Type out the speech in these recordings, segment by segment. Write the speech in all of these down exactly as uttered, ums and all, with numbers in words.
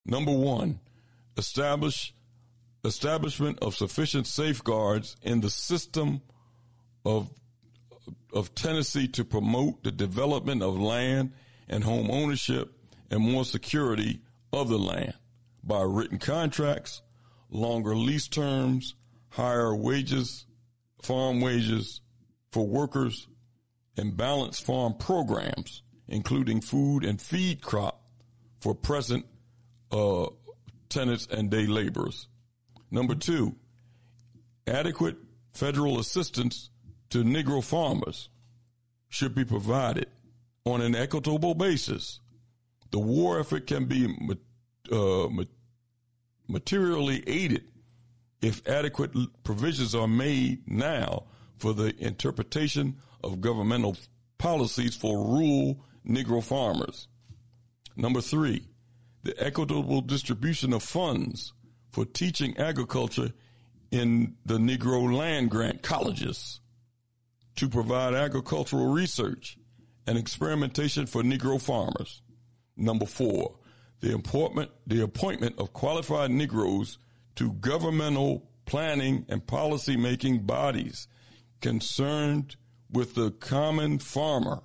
Number one, establish establishment of sufficient safeguards in the system of of Tennessee to promote the development of land and home ownership and more security of the land by written contracts, longer lease terms, higher wages, farm wages for workers, and balanced farm programs, including food and feed crop for present uh, tenants and day laborers. Number two, adequate federal assistance to Negro farmers should be provided on an equitable basis. The war effort can be uh, materially aided if adequate provisions are made now for the interpretation of governmental policies for rural Negro farmers. Number three, the equitable distribution of funds for teaching agriculture in the Negro land grant colleges to provide agricultural research and experimentation for Negro farmers. Number four, the appointment, the appointment of qualified Negroes to governmental planning and policy-making bodies concerned with the common farmer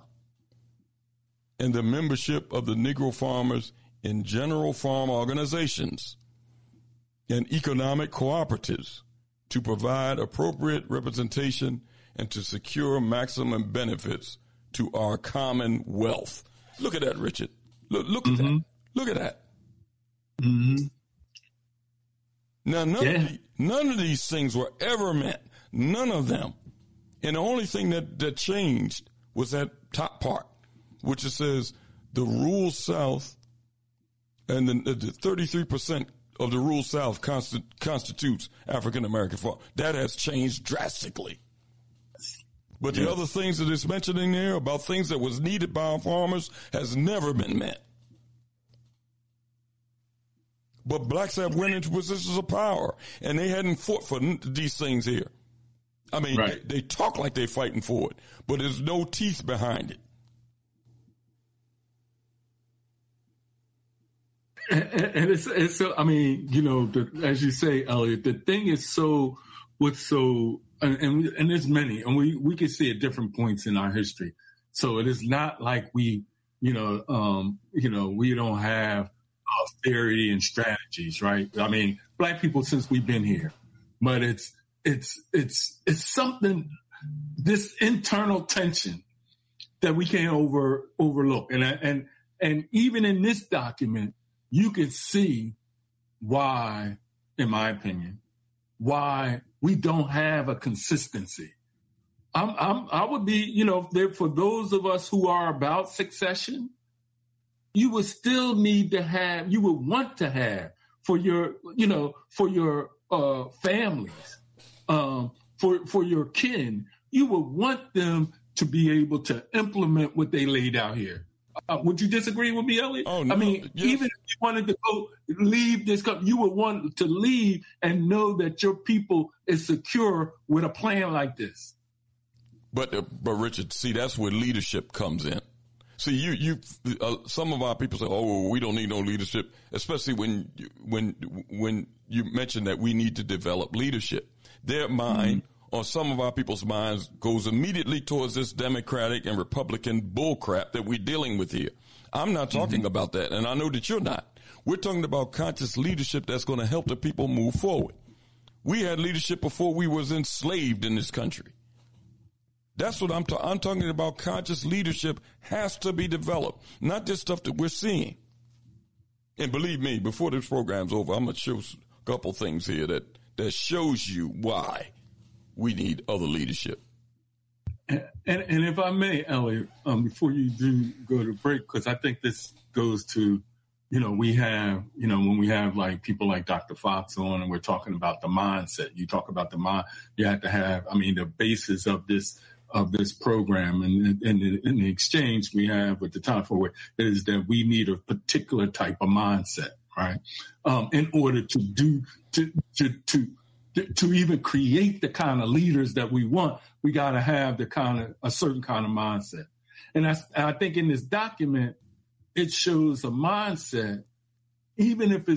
and the membership of the Negro farmers in general farm organizations and economic cooperatives to provide appropriate representation and to secure maximum benefits to our common wealth. Look at that, Richard. Look, look mm-hmm. at that. Look at that. Mm-hmm. Now, none, yeah. of the, none of these things were ever meant. None of them. And the only thing that, that changed was that top part, which it says the rural South and the, the thirty-three percent of the rural South consti- constitutes African-American farm. That has changed drastically. But the yes. other things that it's mentioning there about things that was needed by our farmers has never been met. But blacks have went into positions of power, and they hadn't fought for these things here. I mean, right. they, they talk like they're fighting for it, but there's no teeth behind it. And, and it's, it's so, I mean, you know, the, as you say, Elliot, the thing is so, what's so, and, and, and there's many, and we, we can see at different points in our history. So it is not like we, you know, um, you know, we don't have austerity and strategies, right? I mean, black people since we've been here, but it's, it's, it's, it's something, this internal tension that we can't over, overlook. And, and, and even in this document, you can see why, in my opinion, why we don't have a consistency. I'm, I'm, I would be, you know, there for those of us who are about succession, you would still need to have, you would want to have for your, you know, for your uh, families, um, for for your kin, you would want them to be able to implement what they laid out here. Uh, would you disagree with me, Elliot? Oh, no. I mean, yes. Even if you wanted to go leave this country, you would want to leave and know that your people is secure with a plan like this. But, uh, but Richard, see, that's where leadership comes in. See, you, you, uh, some of our people say, "Oh, we don't need no leadership," especially when, when, when you mention that we need to develop leadership. Their mind, mm-hmm. or some of our people's minds, goes immediately towards this Democratic and Republican bullcrap that we're dealing with here. I'm not talking mm-hmm. about that, and I know that you're not. We're talking about conscious leadership that's going to help the people move forward. We had leadership before we was enslaved in this country. That's what I'm, ta- I'm talking about. Conscious leadership has to be developed, not this stuff that we're seeing. And believe me, before this program's over, I'm going to show a couple things here that, that shows you why we need other leadership. And, and, and if I may, Elliot, um, before you do go to break, because I think this goes to, you know, we have, you know, when we have like people like Doctor Fox on and we're talking about the mindset, you talk about the mind, you have to have, I mean, the basis of this of this program and in the, in the exchange we have with the Time Forward is that we need a particular type of mindset, right? Um, in order to do, to, to, to, to even create the kind of leaders that we want, we got to have the kind of, a certain kind of mindset. And, that's, and I think in this document, it shows a mindset even if it's